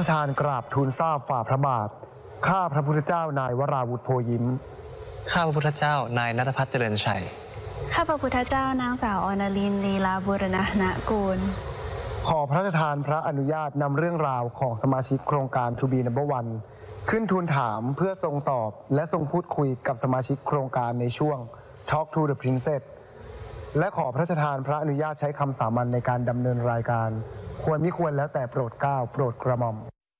ทานกราบทูลทราบฝ่าพระบาทข้าพระพุทธเจ้านายวราวุธโพยิ้มข้าพระพุทธเจ้านายณัฐพัฒน์เจริญชัยข้าพระพุทธเจ้านางสาวอรลินลีลาบุรณะกูลขอพระราชทานพระอนุญาตนำเรื่องราวของสมาชิกโครงการ To be number one ขึ้นทูลถามเพื่อทรงตอบและทรงพูดคุยกับสมาชิกโครงการในช่วง Talk to the Princess และขอพระราชทานพระอนุญาตใช้คำสามัญในการดำเนินรายการควรมิควรแล้วแต่โปรดเกล้าโปรดกระหม่อม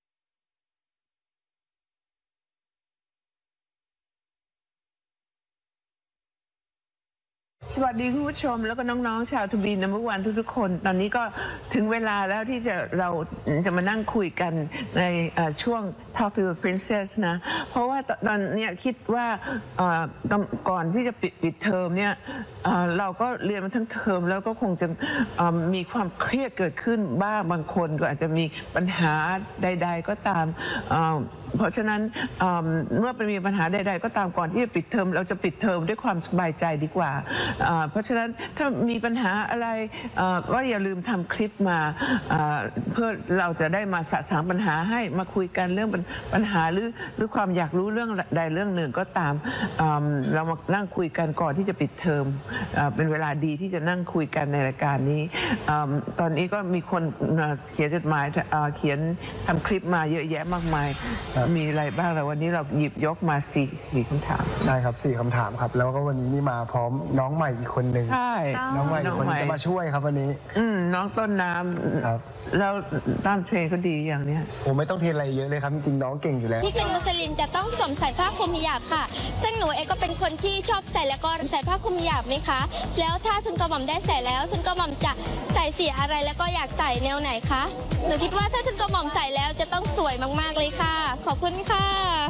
สวัสดีคุณผู้ชมแล้วก็น้องๆชาวทูบีนัมเบอร์วันทุกๆคนตอนนี้ก็ถึงเวลาแล้วที่เราจะมานั่งคุยกันในช่วง Talk to the Princess นะเพราะว่าตอนนี้คิดว่าก่อนที่จะปิดเทอมเนี่ยเราก็เรียนมาทั้งเทอมแล้วก็คงจะมีความเครียดเกิดขึ้นบ้างบางคนก็อาจจะมีปัญหาใดๆก็ตามเพราะฉะนั้นเมื่อมีปัญหาใดๆก็ตามก่อนที่จะปิดเทอมเราจะปิดเทอมด้วยความสบายใจดีกว่าเพราะฉะนั้นถ้ามีปัญหาอะไรก็อย่าลืมทำคลิปมาเพื่อเราจะได้มาสะสางปัญหาให้มาคุยกันเรื่องปัญหาหรือความอยากรู้เรื่องใดเรื่องหนึ่งก็ตามเรามานั่งคุยกันก่อนที่จะปิดเทอมเป็นเวลาดีที่จะนั่งคุยกันในรายการนี้ตอนนี้ก็มีคนเขียนจดหมายเขียนทำคลิปมาเยอะแยะมากมายมีอะไรบ้างแล้ววันนี้เราหยิบยกมา4คำถามใช่ครับ4คำถามครับแล้วก็วันนี้นี่มาพร้อมน้องใหม่อีกคนหนึ่งใช่น้องใหม่อีกคนจะมาช่วยครับวันนี้น้องต้นน้ำครับแล้วตามเทรนเขาดีอย่างนี้ผมไม่ต้องเทรนอะไรเยอะเลยครับจริงน้องเก่งอยู่แล้วที่เป็นมุสลิมจะต้องสวมใส่ผ้าคลุมฮิญาบค่ะซึ่งหนูเองก็เป็นคนที่ชอบใส่แล้วก็ใส่ผ้าคลุมฮิญาบไหมคะแล้วถ้าทุนกระหม่อมได้ใส่แล้วทุนกระหม่อมจะใส่สีอะไรแล้วก็อยากใส่แนวไหนคะหนูคิดว่าถ้าทุนกระหม่อมใส่แล้วจะต้องสวยมากๆเลยค่ะขอบคุณค่ะ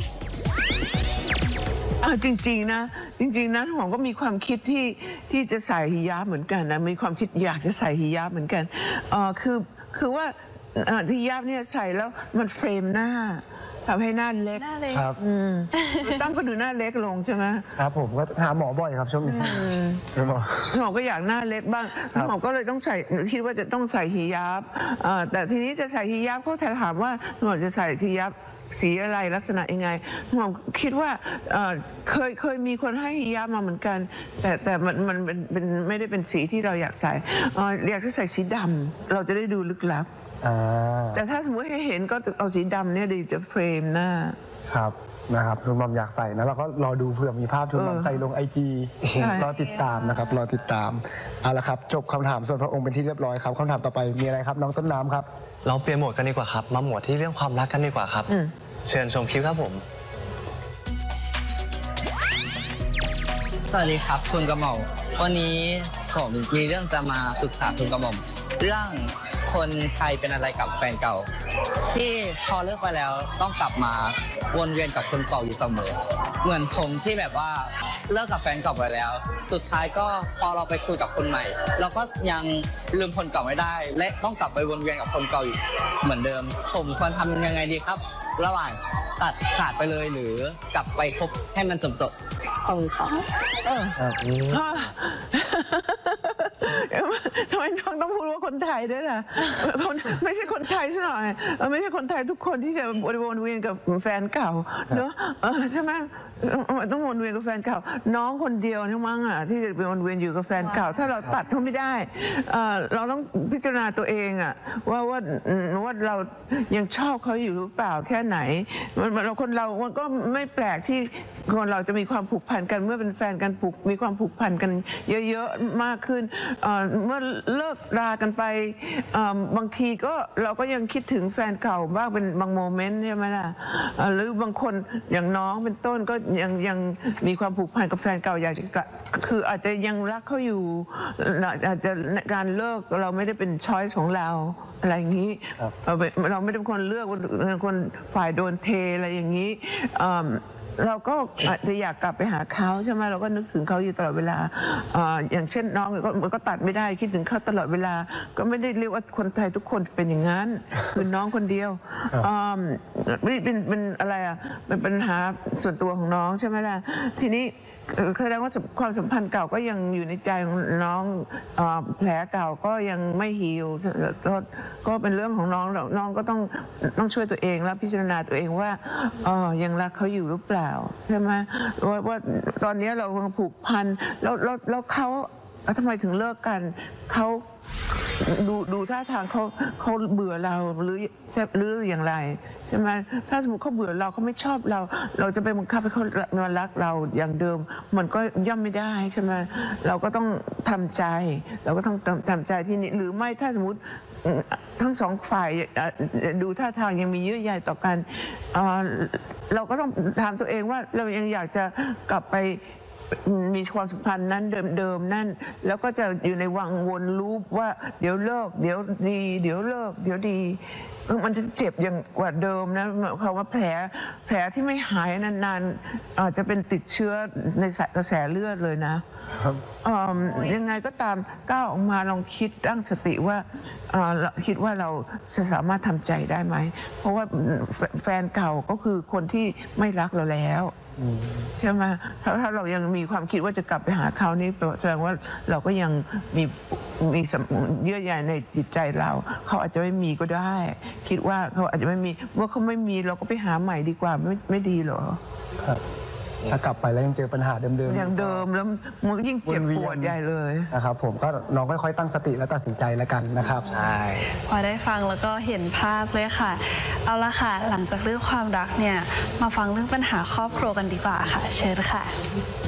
จริงๆนะผมก็มีความคิดที่จะใส่ฮิญาบเหมือนกันนะมีความคิดอยากจะใส่ฮิญาบเหมือนกันคือว่าฮิญาบเนี่ยใส่แล้วมันเฟรมหน้าทำให้หน้าเล็กครับตั้งก็ดูหน้าเล็กลงใช่ไหมครับผมก็หาหมอบ่อยครับช่วงนี้หมอก็อยากหน้าเล็กบ้างหมอก็เลยต้องใส่คิดว่าจะต้องใส่ฮิญาบแต่ทีนี้จะใส่ฮิญาบเขาถามว่าหมอจะใส่ฮิญาบสีอะไรลักษณะยังไงผมคิดว่าเคยมีคนให้ฮิญาบมาเหมือนกันแต่มันเป็นไม่ได้เป็นสีที่เราอยากใส่อยากจะใส่สีดำเราจะได้ดูลึกลับแต่ถ้าสมมติให้เห็นก็เอาสีดำเนี่ยดีจะเฟรมหน้าครับนะครับทุนบอมอยากใส่นะเราก็รอดูเผื่อมีภาพทุนบอมใส่ลงIG รอติดตามนะครับรอติดตามเอาละครับจบคำถามส่วนพระองค์เป็นที่เรียบร้อยครับคำถามต่อไปมีอะไรครับน้องต้นน้ำครับเราเปลี่ยนโหมดกันดีกว่าครับมาโหมดที่เรื่องความรักกันดีกว่าครับเชิญชมคลิปครับผมสวัสดีครับทุนกระหม่อมวันนี้ผมมีเรื่องจะมาปรึกษาทุนกระหม่อมเรื่องคนไทยเป็นอะไรกับแฟนเก่าที่พอเลิกไปแล้วต้องกลับมาวนเวียนกับคนเก่าอยู่เสมอเหมือนผมที่แบบว่าเลิกกับแฟนเก่าไปแล้วสุดท้ายก็พอเราไปคุยกับคนใหม่เราก็ยังลืมคนเก่าไม่ได้และต้องกลับไปวนเวียนกับคนเก่าอยู่เหมือนเดิมผมควรทำยังไงดีครับระหว่างตัดขาดไปเลยหรือกลับไปคบให้มันจบของเขาทำไมน้องต้องพูดว่าคนไทยด้วยล่ะไม่ใช่คนไทยซะหน่อยไม่ใช่คนไทยทุกคนที่จะวนเวียนกับแฟนเก่าเนอะใช่ไหมต้องวนเวียนกับแฟนเก่าน้องคนเดียวนี่มั้งอ่ะที่จะไปวนเวียนอยู่กับแฟนเก่าถ้าเราตัดเขาไม่ได้เราต้องพิจารณาตัวเองอ่ะว่าเรายังชอบเขาอยู่หรือเปล่าแค่ไหนคนเราก็ไม่แปลกที่คนเราจะมีความผูกพันกันเมื่อเป็นแฟนกันมีความผูกพันกันเยอะๆมากขึ้นเมื่อเลิกรากันไปบางทีก็เราก็ยังคิดถึงแฟนเก่าบ้างเป็นบางโมเมนต์ใช่ไหมล่ะหรือบางคนอย่างน้องเป็นต้นก็ยังมีความผูกพันกับแฟนเก่าอยากจะคืออาจจะยังรักเขาอยู่อาจจะการเลิกเราไม่ได้เป็นช้อยส์ของเราอะไรอย่างนี้เราไม่ได้เป็นคนเลือกคนฝ่ายโดนเทอะไรอย่างนี้เราก็อาจจะอยากกลับไปหาเขาใช่ไหมเราก็นึกถึงเขาอยู่ตลอดเวลาอย่างเช่นน้องมันก็ตัดไม่ได้คิดถึงเขาตลอดเวลาก็ไม่ได้เรียกว่าคนไทยทุกคนเป็นอย่างนั้นคือน้องคนเดียวเป็นอะไรอ่ะเป็นปัญหาส่วนตัวของน้องใช่ไหมล่ะทีนี้แสดงว่าความสัมพันธ์เก่าก็ยังอยู่ในใจของน้องแผลเก่าก็ยังไม่ฮีลก็เป็นเรื่องของน้องน้องก็ต้องช่วยตัวเองแล้วพิจารณาตัวเองว่ายังรักเขาอยู่หรือเปล่าใช่ไหมว่าตอนนี้เราผูกพันแล้วเขาทำไมถึงเลิกกันเขาดูท่าทางเขาเบื่อเราหรืออย่างไรใช่ไหมถ้าสมมติเขาเบื่อเราเขาไม่ชอบเราจะไปบังคับให้เขามารักเราอย่างเดิมมันก็ย่อมไม่ได้ใช่ไหมเราก็ต้องทำใจเราก็ต้องทำใจที่นี่หรือไม่ถ้าสมมติทั้งสองฝ่ายดูท่าทางยังมีเยื่อใยต่อกันเราก็ต้องถามตัวเองว่าเรายังอยากจะกลับไปมีความสัมพันธ์นั้นเดิมนั่นแล้วก็จะอยู่ในวังวนลูปว่าเดี๋ยวเลิกเดี๋ยวดีเดี๋ยวเลิกเดี๋ยวดีมันจะเจ็บอย่างกว่าเดิมนะเขาว่าแผลที่ไม่หายนานๆอาจจะเป็นติดเชื้อในกระแสเลือดเลยนะยังไงก็ตามก้าวออกมาลองคิดตั้งสติว่าคิดว่าเราจะสามารถทำใจได้ไหมเพราะว่าแฟนเก่าก็คือคนที่ไม่รักเราแล้วใช่ไหมถ้าเรายังมีความคิดว่าจะกลับไปหาเขานี่แสดงว่าเราก็ยังมีเยื่อใยในจิตใจเราเขาอาจจะไม่มีก็ได้ คิดว่าเขาอาจจะไม่มีเมื่อเขาไม่มีเราก็ไปหาใหม่ดีกว่าไม่ดีเหรอครับถ้ากลับไปแล้วยังเจอปัญหาเดิมๆอย่างเดิมแล้วมันยิ่งเจ็บปวดใหญ่เลยนะครับผมก็น้องค่อยๆตั้งสติและตัดสินใจแล้วกันนะครับใช่พอได้ฟังแล้วก็เห็นภาพเลยค่ะเอาละค่ะหลังจากเรื่องความรักเนี่ยมาฟังเรื่องปัญหาครอบครัวกันดีกว่าค่ะเชิญค่ะ